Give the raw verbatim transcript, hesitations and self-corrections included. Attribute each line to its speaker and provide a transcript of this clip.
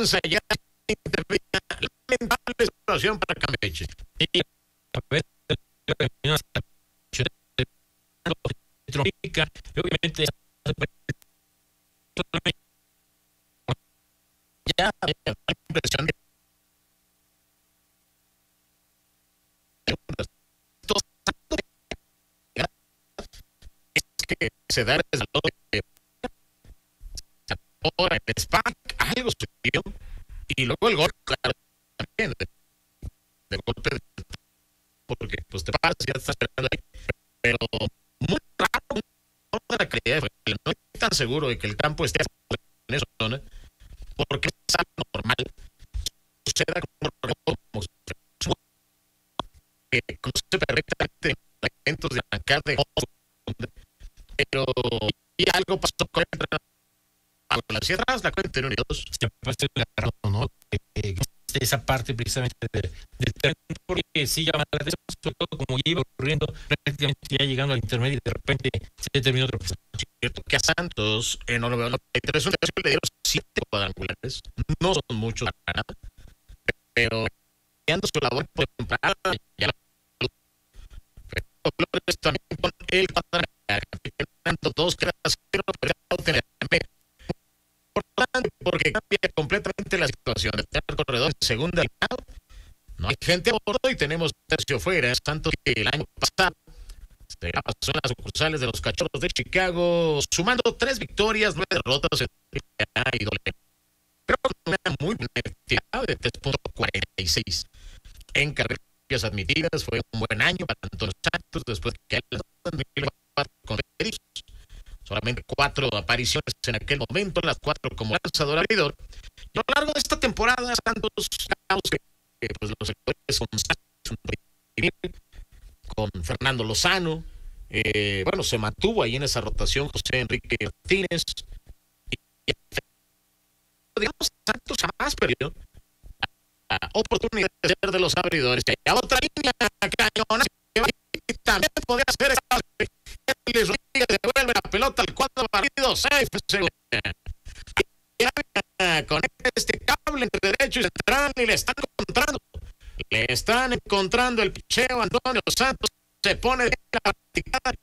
Speaker 1: alcanza ya lamentable situación para Campeche.
Speaker 2: Y a veces obviamente
Speaker 1: ya la impresión de es que se da desde el ahora el Spank, algo sucedió y luego el gol, claro, también de, de golpe de, porque pues te pasas ya estás esperando ahí, pero muy raro, no de la calidad de, no estoy tan seguro de que el campo esté en esa zona, porque es algo normal, suceda como, como que conoce perfectamente los eventos de arrancar de pero y algo pasó con el entrenador. Hacia atrás, la cuenta en unidos.
Speaker 2: Se pasó el agarrado, ¿no? Eh, esa parte precisamente del de terreno, porque sí llama la atención, sobre todo como iba ocurriendo prácticamente ya llegando al intermedio y de repente se terminó otro proceso.
Speaker 1: Cierto que a Santos en noventa y tres le dieron siete cuadrangulares, no son muchos para nada, pero dando su labor por temporada, ya la Flores también con el cuadrangular, dos quedan cero, pero tener importante porque cambia completamente la situación de tener corredores de segunda lado, no hay gente a bordo y tenemos tercio fuera. Santos que el año pasado se pasó en las sucursales de los Cachorros de Chicago sumando tres victorias, nueve derrotas en A y doble, pero con una muy buena efectividad de tres punto cuarenta y seis en carreras admitidas. Fue un buen año para Antonio Santos después que él con solamente cuatro apariciones en aquel momento, las cuatro como lanzador abridor. Y a lo largo de esta temporada, Santos, que pues los sectores son con Fernando Lozano, eh, bueno, se mantuvo ahí en esa rotación José Enrique Martínez. Y, digamos, Santos jamás perdió la oportunidad de ser de los abridores. Y a otra línea, cañona, que va y también podría ser Luis Rodríguez devuelve la pelota al cuadro partido seis conecta este cable entre derecho y central y le están encontrando le están encontrando el picheo. Antonio Santos se pone de la practicada